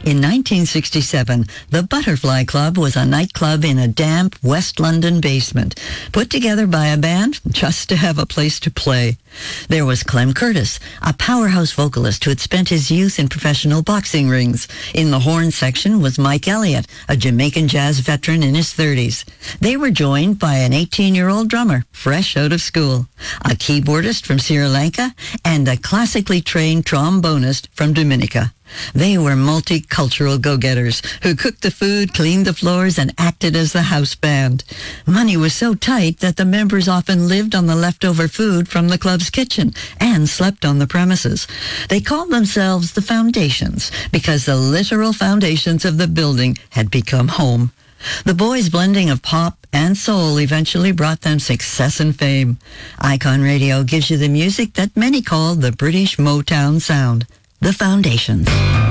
In 1967, the Butterfly Club was a nightclub in a damp West London basement, put together by a band just to have a place to play. There was Clem Curtis, a powerhouse vocalist who had spent his youth in professional boxing rings. In the horn section was Mike Elliott, a Jamaican jazz veteran in his 30s. They were joined by an 18-year-old drummer, fresh out of school, a keyboardist from Sri Lanka, and a classically trained trombonist from Dominica. They were multicultural go-getters who cooked the food, cleaned the floors, and acted as the house band. Money was so tight that the members often lived on the leftover food from the club's kitchen and slept on the premises. They called themselves the Foundations because the literal foundations of the building had become home. The boys' blending of pop and soul eventually brought them success and fame. Icon Radio gives you the music that many call the British Motown sound. The Foundations.